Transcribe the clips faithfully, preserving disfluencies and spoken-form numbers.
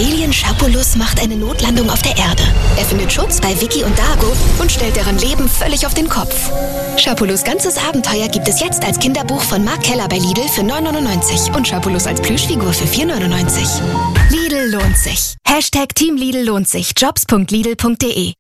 Alien Schapulus macht eine Notlandung auf der Erde. Er findet Schutz bei Vicky und Dago und stellt deren Leben völlig auf den Kopf. Schapulus ganzes Abenteuer gibt es jetzt als Kinderbuch von Mark Keller bei Lidl für neun neunundneunzig und Schapulus als Plüschfigur für vier neunundneunzig. Lidl lohnt sich. Hashtag Team Lidl lohnt sich. jobs punkt lidl punkt de.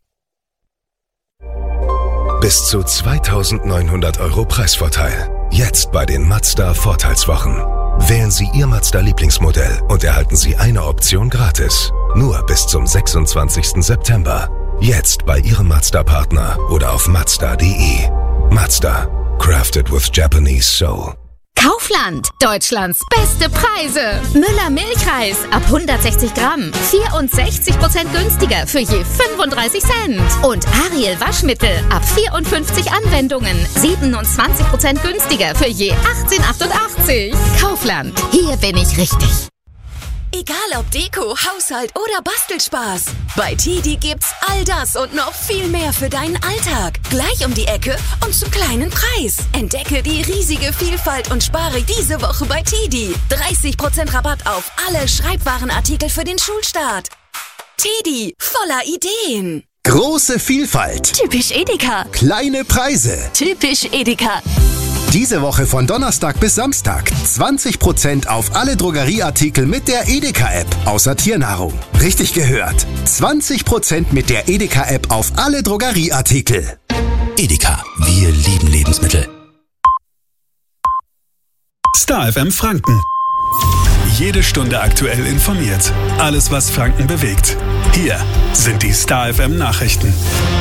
Bis zu zweitausendneunhundert Euro Preisvorteil. Jetzt bei den Mazda Vorteilswochen. Wählen Sie Ihr Mazda-Lieblingsmodell und erhalten Sie eine Option gratis. Nur bis zum sechsundzwanzigsten September. Jetzt bei Ihrem Mazda-Partner oder auf mazda punkt de. Mazda. Crafted with Japanese Soul. Kaufland. Deutschlands beste Preise. Müller Milchreis ab hundertsechzig Gramm. vierundsechzig Prozent günstiger für je fünfunddreißig Cent. Und Ariel Waschmittel ab vierundfünfzig Anwendungen. siebenundzwanzig Prozent günstiger für je achtzehn achtundachtzig. Kaufland. Hier bin ich richtig. Egal ob Deko, Haushalt oder Bastelspaß. Bei Tidi gibt's all das und noch viel mehr für deinen Alltag. Gleich um die Ecke und zum kleinen Preis. Entdecke die riesige Vielfalt und spare diese Woche bei Tidi. dreißig Prozent Rabatt auf alle Schreibwarenartikel für den Schulstart. Tidi, voller Ideen. Große Vielfalt. Typisch Edeka. Kleine Preise. Typisch Edeka. Diese Woche von Donnerstag bis Samstag zwanzig Prozent auf alle Drogerieartikel mit der Edeka-App, außer Tiernahrung. Richtig gehört. zwanzig Prozent mit der Edeka-App auf alle Drogerieartikel. Edeka, wir lieben Lebensmittel. Star F M Franken. Jede Stunde aktuell informiert. Alles, was Franken bewegt. Hier sind die Star F M Nachrichten.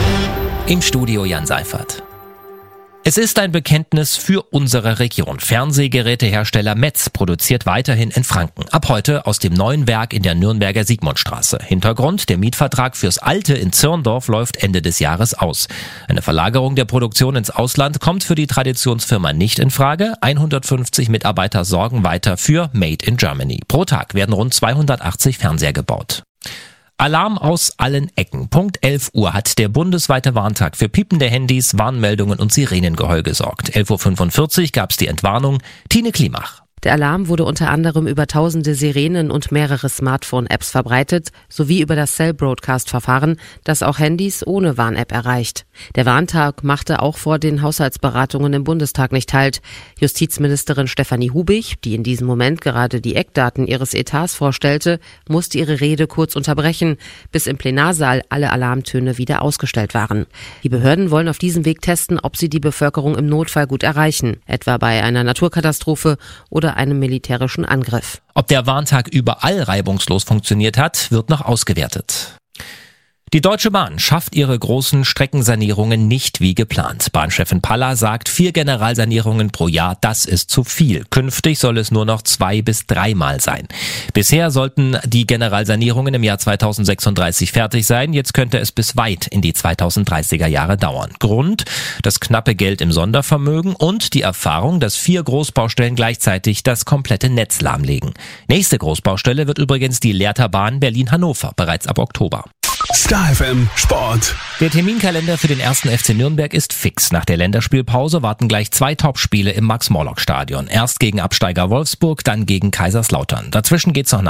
Im Studio Jan Seifert. Es ist ein Bekenntnis für unsere Region. Fernsehgerätehersteller Metz produziert weiterhin in Franken. Ab heute aus dem neuen Werk in der Nürnberger Sigmundstraße. Hintergrund: der Mietvertrag fürs Alte in Zirndorf läuft Ende des Jahres aus. Eine Verlagerung der Produktion ins Ausland kommt für die Traditionsfirma nicht in Frage. hundertfünfzig Mitarbeiter sorgen weiter für Made in Germany. Pro Tag werden rund zweihundertachtzig Fernseher gebaut. Alarm aus allen Ecken. Punkt elf Uhr hat der bundesweite Warntag für piepende Handys, Warnmeldungen und Sirenengeheul gesorgt. elf Uhr fünfundvierzig gab es die Entwarnung. Tine Klimach. Der Alarm wurde unter anderem über tausende Sirenen und mehrere Smartphone-Apps verbreitet, sowie über das Cell-Broadcast-Verfahren, das auch Handys ohne Warn-App erreicht. Der Warntag machte auch vor den Haushaltsberatungen im Bundestag nicht Halt. Justizministerin Stefanie Hubig, die in diesem Moment gerade die Eckdaten ihres Etats vorstellte, musste ihre Rede kurz unterbrechen, bis im Plenarsaal alle Alarmtöne wieder ausgestellt waren. Die Behörden wollen auf diesem Weg testen, ob sie die Bevölkerung im Notfall gut erreichen, etwa bei einer Naturkatastrophe oder einem militärischen Angriff. Ob der Warntag überall reibungslos funktioniert hat, wird noch ausgewertet. Die Deutsche Bahn schafft ihre großen Streckensanierungen nicht wie geplant. Bahnchefin Palla sagt, vier Generalsanierungen pro Jahr, das ist zu viel. Künftig soll es nur noch zwei bis dreimal sein. Bisher sollten die Generalsanierungen im Jahr zweitausendsechsunddreißig fertig sein. Jetzt könnte es bis weit in die zweitausenddreißiger Jahre dauern. Grund: das knappe Geld im Sondervermögen und die Erfahrung, dass vier Großbaustellen gleichzeitig das komplette Netz lahmlegen. Nächste Großbaustelle wird übrigens die Lehrterbahn Berlin-Hannover, bereits ab Oktober. Star F M Sport. Der Terminkalender für den ersten F C Nürnberg ist fix. Nach der Länderspielpause warten gleich zwei Topspiele im Max-Morlock-Stadion. Erst gegen Absteiger Wolfsburg, dann gegen Kaiserslautern. Dazwischen geht's noch nach